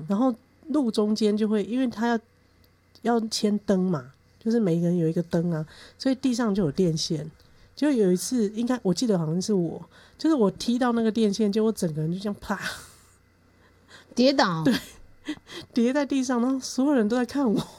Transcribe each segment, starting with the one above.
然后路中间就会，因为他要牵灯嘛，就是每一个人有一个灯啊，所以地上就有电线。就有一次，应该我记得好像是我，就是我踢到那个电线，结果整个人就这样啪跌倒， 对，跌在地上，然后所有人都在看我。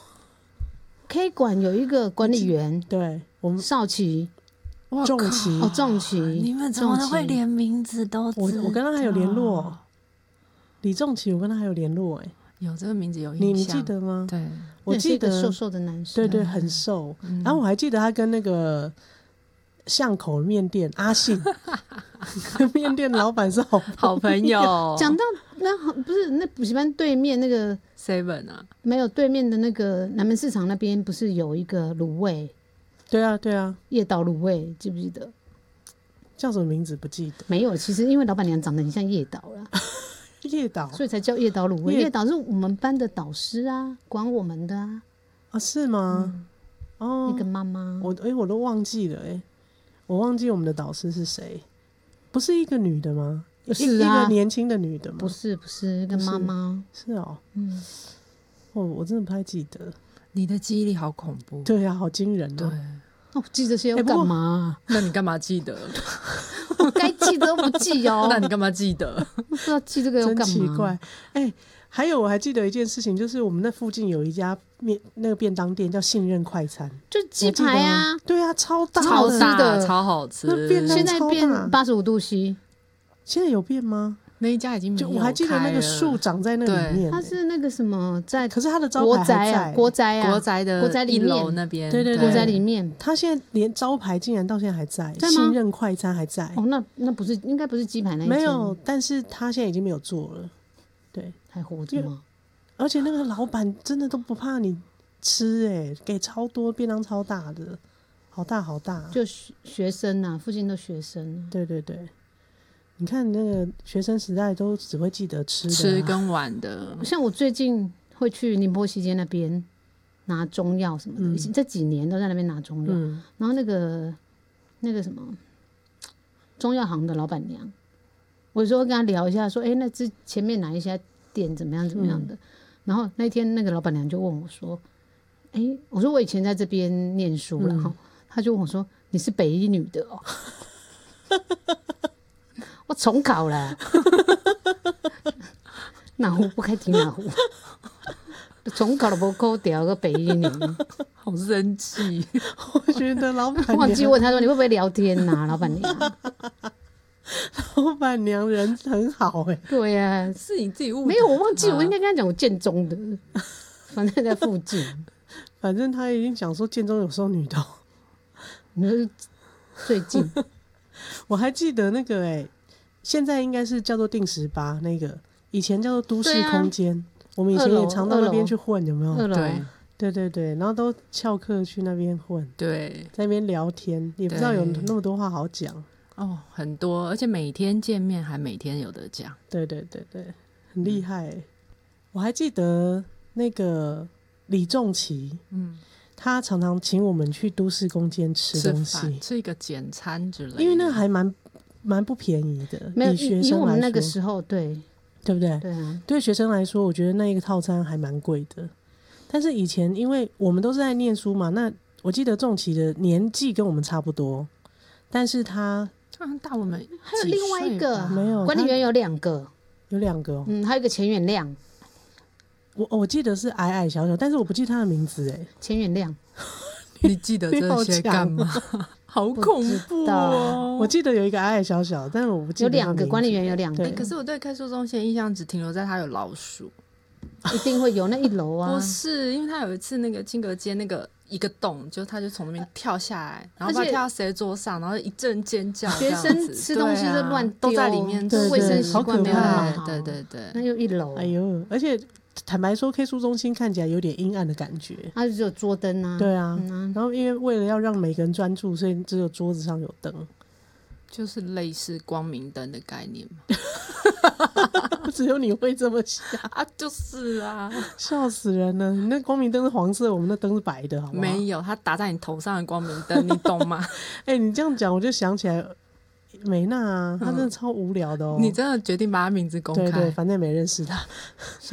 K 馆有一个管理员， 对，我们少奇， 仲奇， 仲奇， 你们怎么会连名字都知道？ 我跟他还有联络，李仲奇，我跟他还有联络， 有这个名字有印象， 你记得吗？ 对， 我记得瘦瘦的男生， 对对，很瘦。然后我还记得他跟那个巷口面店阿信跟面店老板是好朋友。 讲到那不是那补习班对面那个 Seven 啊， 没有对面的那个南门市场那边不是有一个卤味？ 对啊对啊， 叶岛卤味记不记得？ 叫什么名字不记得？ 没有，其实因为老板娘长得很像叶岛啦， 叶岛， 所以才叫叶岛卤味。叶岛是我们班的导师啊，管我们的啊。 啊是吗？哦， 那个妈妈， 我都忘记了我忘记我们的导师是谁，不是一个女的吗？ 是啊， 一个年轻的女的吗？ 不是，那个妈妈是哦，我真的不太记得。 你的记忆力好恐怖。 对啊，好惊人对， 哦，记这些要干嘛？ 那你干嘛记得？ 我该记得都不记哦。 那你干嘛记得？ 不知道记这个要干嘛？ 真奇怪。还有我还记得一件事情，就是我们那附近有一家那个便当店叫信任快餐， 就鸡排啊， 对啊，超大超吃的超好吃。 那便当现在变超大 85度 C， 现在有变吗？ 那一家已经没有开了， 就我还记得那个树长在那里面， 它是那个什么在， 可是它的招牌还在国宅啊， 国宅的国宅里一楼面那边， 对对对国宅里面。 它现在连招牌竟然到现在还在， 在吗信任快餐还在。 哦，那不是应该不是鸡排那一间， 没有，但是它现在已经没有做了。对， 还活着吗？ 而且那个老板真的都不怕你吃给超多便当，超大的，好大好大。 就学生啊，附近的学生。 对对对，你看那个学生时代都只会记得吃的吃跟玩的。 像我最近会去宁波西街那边拿中药什么的，这几年都在那边拿中药。然后那个什么中药行的老板娘，我说跟他聊一下，说那前面哪一家店怎么样怎么样的。然后那天那个老板娘就问我说：“我说我以前在这边念书了哈。”他就问我说：“你是北一女的哦？”我重考了，哪壶不开提哪壶，重考了不扣掉个北一女， 好生气！ 我觉得老板娘忘记问他说你会不会聊天呐、老板娘， 老板娘人很好对呀、啊， 是你自己误没有我忘记，我应该跟他讲我建中的，反正在附近， 反正他已经讲说建中有收女的。 你说最近我还记得那个现在应该是叫做定18那个，以前叫做都市空间，我们以前也常到那边去混，有没有？ 二楼对对对，然后都翘课去那边混， 对， 在那边聊天，也不知道有那么多话好讲。 哦，很多，而且每天见面还每天有得讲。 对对对对，很厉害我还记得那个李仲奇，他常常请我们去都市空间吃东西， 吃一个简餐之类的， 因为那个还蛮不便宜的。 没有， 以学生来说， 因为我们那个时候对不对？ 对啊， 对学生来说，我觉得那一个套餐还蛮贵的。但是以前因为我们都是在念书嘛，那我记得仲奇的年纪跟我们差不多，但是他大我们还有另外一个没有管理员有2个， 有2个还有一个钱远亮， 我记得是矮矮小小，但是我不记得他的名字钱远亮， 你记得这些干嘛？好恐怖哦！ 我记得有一个矮矮小小，但是我不记得有2个管理员有2个， 可是我对开书中心的印象只停留在他有老鼠， 一定会有那1楼啊。 不是，因为他有一次那个金阁街那个一个洞，就他就从那边跳下来，然后不知道跳到谁桌上，然后一阵尖叫。 学生吃东西就乱丢， 都在里面， 卫生习惯没有那么好。 对对对， 那又1楼， 哎呦！而且坦白说 ，K 书中心看起来有点阴暗的感觉。 它就只有桌灯啊。 对啊，然后因为为了要让每个人专注，所以只有桌子上有灯， 就是类似光明灯的概念嘛。 只有你会这么想啊？就是啊， 笑死人了！你那光明灯是黄色，我们那灯是白的，好不好？ 没有，它打在你头上的光明灯，你懂吗？ 你这样讲，我就想起来美娜啊，她真的超无聊的哦。 你真的决定把她名字公开？ 对对，反正也没认识她。